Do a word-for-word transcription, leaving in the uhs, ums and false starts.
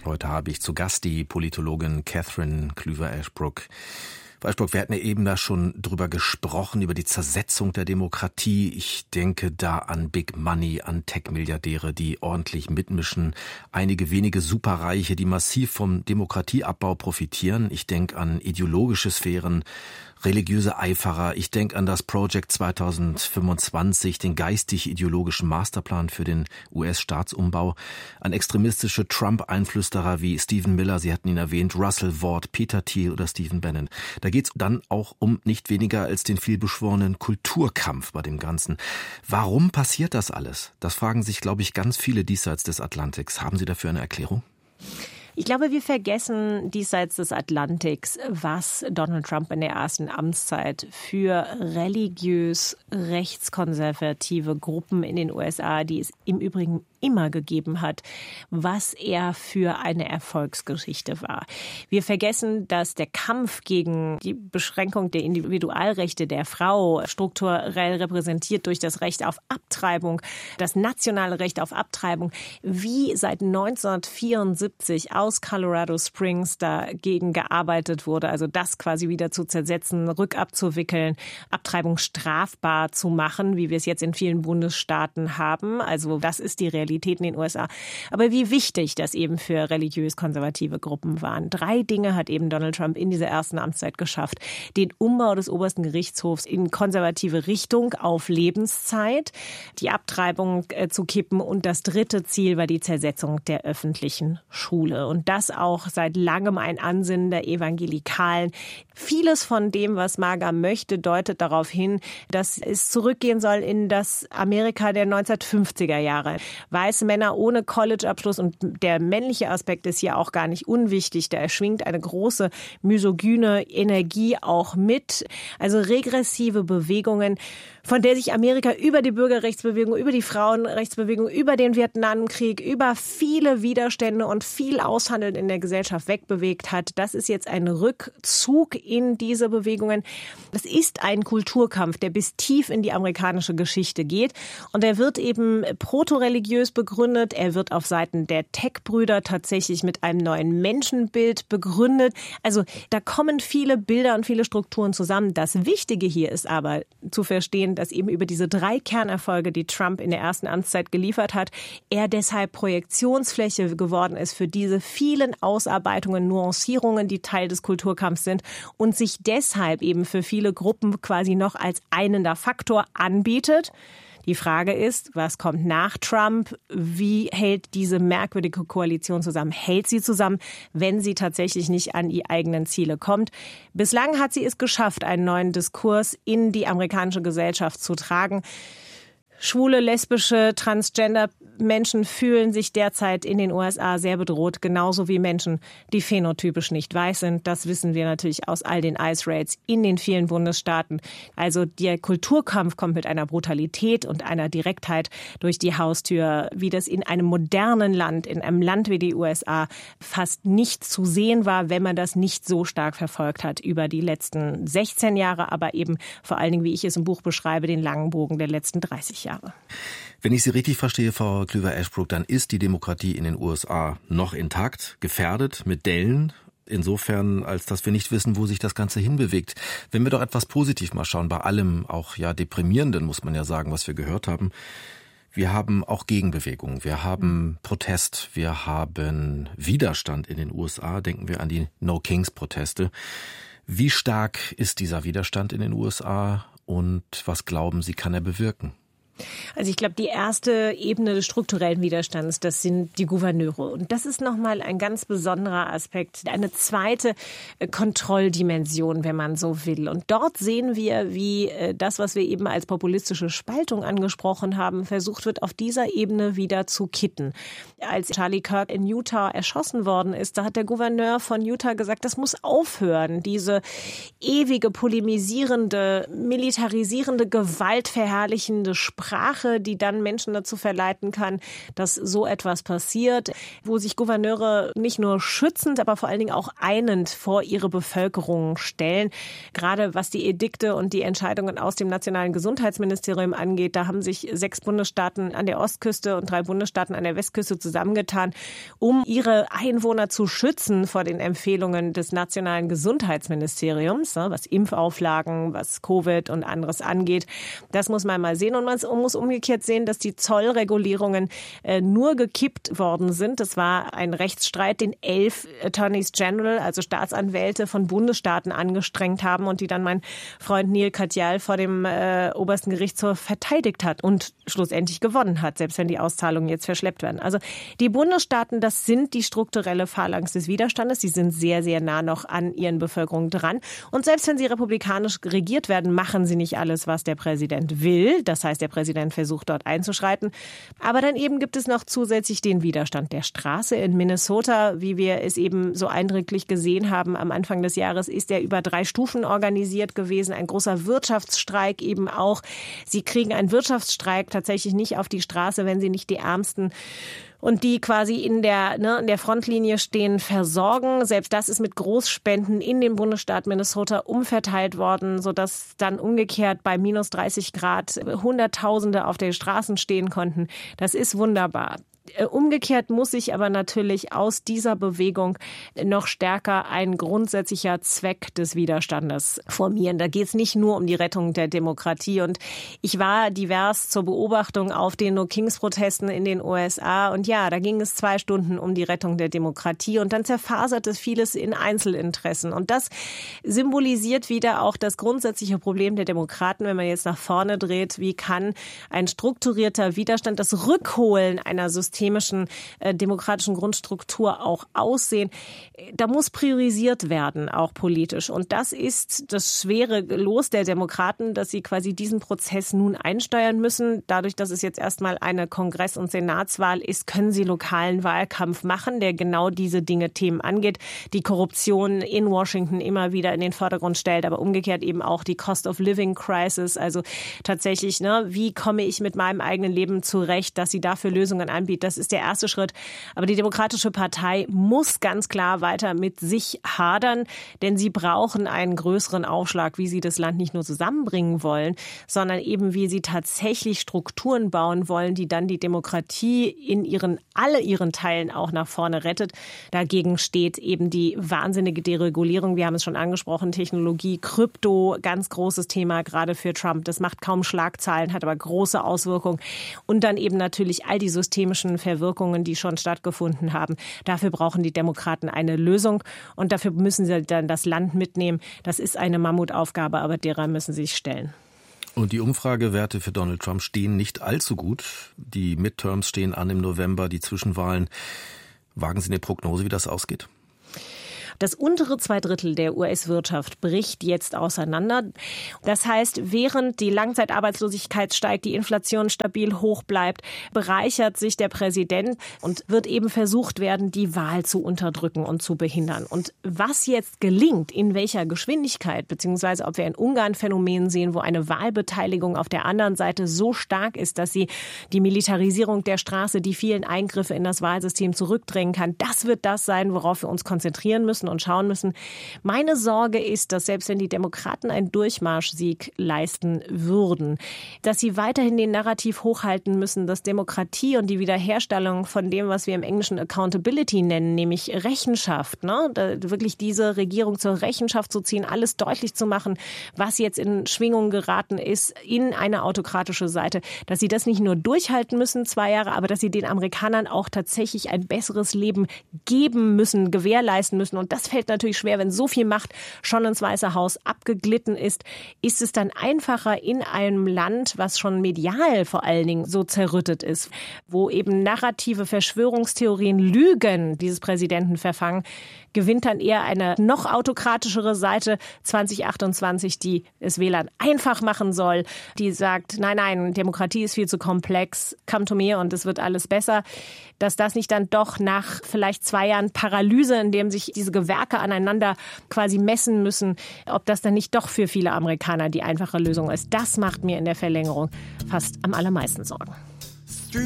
Heute habe ich zu Gast die Politologin Catherine Klüver-Ashbrook. Frau Ashbrook, wir hatten ja eben da schon drüber gesprochen, über die Zersetzung der Demokratie. Ich denke da an Big Money, an Tech-Milliardäre, die ordentlich mitmischen. Einige wenige Superreiche, die massiv vom Demokratieabbau profitieren. Ich denke an ideologische Sphären, religiöse Eiferer. Ich denke an das Project zwanzig fünfundzwanzig, den geistig-ideologischen Masterplan für den U S-Staatsumbau, an extremistische Trump-Einflüsterer wie Stephen Miller, Sie hatten ihn erwähnt, Russell Ward, Peter Thiel oder Stephen Bannon. Da geht es dann auch um nicht weniger als den vielbeschworenen Kulturkampf bei dem Ganzen. Warum passiert das alles? Das fragen sich, glaube ich, ganz viele diesseits des Atlantiks. Haben Sie dafür eine Erklärung? Ich glaube, wir vergessen diesseits des Atlantiks, was Donald Trump in der ersten Amtszeit für religiös rechtskonservative Gruppen in den U S A, die es im Übrigen immer gegeben hat, was er für eine Erfolgsgeschichte war. Wir vergessen, dass der Kampf gegen die Beschränkung der Individualrechte der Frau, strukturell repräsentiert durch das Recht auf Abtreibung, das nationale Recht auf Abtreibung, wie seit neunzehnhundertvierundsiebzig aus Colorado Springs dagegen gearbeitet wurde, also das quasi wieder zu zersetzen, rückabzuwickeln, Abtreibung strafbar zu machen, wie wir es jetzt in vielen Bundesstaaten haben. Also das ist die Realität in den U S A. Aber wie wichtig das eben für religiös-konservative Gruppen waren. Drei Dinge hat eben Donald Trump in dieser ersten Amtszeit geschafft. Den Umbau des obersten Gerichtshofs in konservative Richtung auf Lebenszeit, die Abtreibung äh, zu kippen und das dritte Ziel war die Zersetzung der öffentlichen Schule. Und das auch seit langem ein Ansinnen der Evangelikalen. Vieles von dem, was MAGA möchte, deutet darauf hin, dass es zurückgehen soll in das Amerika der neunzehnhundertfünfziger Jahre. Weiße Männer ohne College-Abschluss, und der männliche Aspekt ist hier auch gar nicht unwichtig, da schwingt eine große misogyne Energie auch mit. Also regressive Bewegungen, von der sich Amerika über die Bürgerrechtsbewegung, über die Frauenrechtsbewegung, über den Vietnamkrieg, über viele Widerstände und viel Aushandeln in der Gesellschaft wegbewegt hat. Das ist jetzt ein Rückzug in diese Bewegungen. Das ist ein Kulturkampf, der bis tief in die amerikanische Geschichte geht. Und er wird eben protoreligiös begründet. Er wird auf Seiten der Tech-Brüder tatsächlich mit einem neuen Menschenbild begründet. Also da kommen viele Bilder und viele Strukturen zusammen. Das Wichtige hier ist aber zu verstehen, dass eben über diese drei Kernerfolge, die Trump in der ersten Amtszeit geliefert hat, er deshalb Projektionsfläche geworden ist für diese vielen Ausarbeitungen, Nuancierungen, die Teil des Kulturkampfs sind und sich deshalb eben für viele Gruppen quasi noch als einender Faktor anbietet. Die Frage ist, was kommt nach Trump? Wie hält diese merkwürdige Koalition zusammen? Hält sie zusammen, wenn sie tatsächlich nicht an die eigenen Ziele kommt? Bislang hat sie es geschafft, einen neuen Diskurs in die amerikanische Gesellschaft zu tragen. Schwule, lesbische, transgender Menschen fühlen sich derzeit in den U S A sehr bedroht, genauso wie Menschen, die phänotypisch nicht weiß sind. Das wissen wir natürlich aus all den ICE Raids in den vielen Bundesstaaten. Also der Kulturkampf kommt mit einer Brutalität und einer Direktheit durch die Haustür, wie das in einem modernen Land, in einem Land wie die U S A fast nicht zu sehen war, wenn man das nicht so stark verfolgt hat über die letzten sechzehn Jahre, aber eben vor allen Dingen, wie ich es im Buch beschreibe, den langen Bogen der letzten dreißig Jahre. Wenn ich Sie richtig verstehe, Frau Klüver-Ashbrook, dann ist die Demokratie in den U S A noch intakt, gefährdet, mit Dellen. Insofern, als dass wir nicht wissen, wo sich das Ganze hinbewegt. Wenn wir doch etwas positiv mal schauen, bei allem auch ja deprimierenden, muss man ja sagen, was wir gehört haben. Wir haben auch Gegenbewegungen, wir haben Protest, wir haben Widerstand in den U S A. Denken wir an die No-Kings-Proteste. Wie stark ist dieser Widerstand in den U S A und was glauben Sie, kann er bewirken? Also ich glaube, die erste Ebene des strukturellen Widerstands, das sind die Gouverneure. Und das ist nochmal ein ganz besonderer Aspekt, eine zweite Kontrolldimension, wenn man so will. Und dort sehen wir, wie das, was wir eben als populistische Spaltung angesprochen haben, versucht wird, auf dieser Ebene wieder zu kitten. Als Charlie Kirk in Utah erschossen worden ist, da hat der Gouverneur von Utah gesagt, das muss aufhören, diese ewige polemisierende, militarisierende, gewaltverherrlichende Sprache Sprache, die dann Menschen dazu verleiten kann, dass so etwas passiert, wo sich Gouverneure nicht nur schützend, aber vor allen Dingen auch einend vor ihre Bevölkerung stellen. Gerade was die Edikte und die Entscheidungen aus dem Nationalen Gesundheitsministerium angeht, da haben sich sechs Bundesstaaten an der Ostküste und drei Bundesstaaten an der Westküste zusammengetan, um ihre Einwohner zu schützen vor den Empfehlungen des Nationalen Gesundheitsministeriums, was Impfauflagen, was Covid und anderes angeht. Das muss man mal sehen. Und man muss umgekehrt sehen, dass die Zollregulierungen äh, nur gekippt worden sind. Das war ein Rechtsstreit, den elf Attorneys General, also Staatsanwälte von Bundesstaaten angestrengt haben und die dann mein Freund Neil Katyal vor dem äh, obersten Gerichtshof verteidigt hat und schlussendlich gewonnen hat, selbst wenn die Auszahlungen jetzt verschleppt werden. Also die Bundesstaaten, das sind die strukturelle Phalanx des Widerstandes. Sie sind sehr, sehr nah noch an ihren Bevölkerungen dran. Und selbst wenn sie republikanisch regiert werden, machen sie nicht alles, was der Präsident will. Das heißt, der Präsident versucht dort einzuschreiten. Aber dann eben gibt es noch zusätzlich den Widerstand der Straße. In Minnesota, wie wir es eben so eindrücklich gesehen haben am Anfang des Jahres, ist er über drei Stufen organisiert gewesen. Ein großer Wirtschaftsstreik eben auch. Sie kriegen einen Wirtschaftsstreik tatsächlich nicht auf die Straße, wenn sie nicht die Ärmsten und die quasi in der, ne, in der Frontlinie stehen, versorgen. Selbst das ist mit Großspenden in den Bundesstaat Minnesota umverteilt worden, sodass dann umgekehrt bei minus dreißig Grad Hunderttausende auf den Straßen stehen konnten. Das ist wunderbar. Umgekehrt muss sich aber natürlich aus dieser Bewegung noch stärker ein grundsätzlicher Zweck des Widerstandes formieren. Da geht es nicht nur um die Rettung der Demokratie. Und ich war divers zur Beobachtung auf den No-Kings-Protesten in den U S A. Und ja, da ging es zwei Stunden um die Rettung der Demokratie. Und dann zerfasert es vieles in Einzelinteressen. Und das symbolisiert wieder auch das grundsätzliche Problem der Demokraten, wenn man jetzt nach vorne dreht. Wie kann ein strukturierter Widerstand, das Rückholen einer systemischen äh, demokratischen Grundstruktur auch aussehen? Da muss priorisiert werden, auch politisch. Und das ist das schwere Los der Demokraten, dass sie quasi diesen Prozess nun einsteuern müssen. Dadurch, dass es jetzt erstmal eine Kongress- und Senatswahl ist, können sie lokalen Wahlkampf machen, der genau diese Dinge, Themen angeht. Die Korruption in Washington immer wieder in den Vordergrund stellt, aber umgekehrt eben auch die Cost-of-Living-Crisis. Also tatsächlich, ne, wie komme ich mit meinem eigenen Leben zurecht, dass sie dafür Lösungen anbietet. Das ist der erste Schritt. Aber die Demokratische Partei muss ganz klar weiter mit sich hadern, denn sie brauchen einen größeren Aufschlag, wie sie das Land nicht nur zusammenbringen wollen, sondern eben wie sie tatsächlich Strukturen bauen wollen, die dann die Demokratie in ihren, alle ihren Teilen auch nach vorne rettet. Dagegen steht eben die wahnsinnige Deregulierung. Wir haben es schon angesprochen, Technologie, Krypto, ganz großes Thema gerade für Trump. Das macht kaum Schlagzeilen, hat aber große Auswirkungen. Und dann eben natürlich all die systemischen Verwirkungen, die schon stattgefunden haben. Dafür brauchen die Demokraten eine Lösung und dafür müssen sie dann das Land mitnehmen. Das ist eine Mammutaufgabe, aber derer müssen sie sich stellen. Und die Umfragewerte für Donald Trump stehen nicht allzu gut. Die Midterms stehen an im November, die Zwischenwahlen. Wagen Sie eine Prognose, wie das ausgeht? Das untere Zweidrittel der U S-Wirtschaft bricht jetzt auseinander. Das heißt, während die Langzeitarbeitslosigkeit steigt, die Inflation stabil hoch bleibt, bereichert sich der Präsident und wird eben versucht werden, die Wahl zu unterdrücken und zu behindern. Und was jetzt gelingt, in welcher Geschwindigkeit, beziehungsweise ob wir in Ungarn Phänomen sehen, wo eine Wahlbeteiligung auf der anderen Seite so stark ist, dass sie die Militarisierung der Straße, die vielen Eingriffe in das Wahlsystem zurückdrängen kann, das wird das sein, worauf wir uns konzentrieren müssen und schauen müssen. Meine Sorge ist, dass selbst wenn die Demokraten einen Durchmarschsieg leisten würden, dass sie weiterhin den Narrativ hochhalten müssen, dass Demokratie und die Wiederherstellung von dem, was wir im Englischen Accountability nennen, nämlich Rechenschaft, ne, da wirklich diese Regierung zur Rechenschaft zu ziehen, alles deutlich zu machen, was jetzt in Schwingung geraten ist in eine autokratische Seite, dass sie das nicht nur durchhalten müssen, zwei Jahre, aber dass sie den Amerikanern auch tatsächlich ein besseres Leben geben müssen, gewährleisten müssen. Und das fällt natürlich schwer, wenn so viel Macht schon ins Weiße Haus abgeglitten ist. Ist es dann einfacher in einem Land, was schon medial vor allen Dingen so zerrüttet ist, wo eben narrative Verschwörungstheorien, Lügen dieses Präsidenten verfangen, gewinnt dann eher eine noch autokratischere Seite zwanzig achtundzwanzig, die es Wählern einfach machen soll, die sagt, nein, nein, Demokratie ist viel zu komplex, come to me und es wird alles besser. Dass das nicht dann doch nach vielleicht zwei Jahren Paralyse, in dem sich diese Gewerke aneinander quasi messen müssen, ob das dann nicht doch für viele Amerikaner die einfache Lösung ist. Das macht mir in der Verlängerung fast am allermeisten Sorgen.